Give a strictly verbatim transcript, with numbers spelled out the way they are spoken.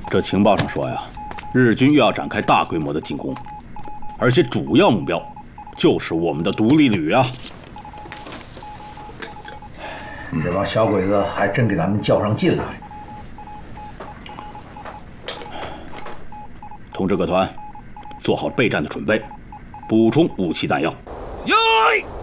这情报上说呀，日军又要展开大规模的进攻，而且主要目标就是我们的独立旅啊！ 你这帮小鬼子还真给咱们较上劲了。 通知各团，做好备战的准备，补充武器弹药。 哟！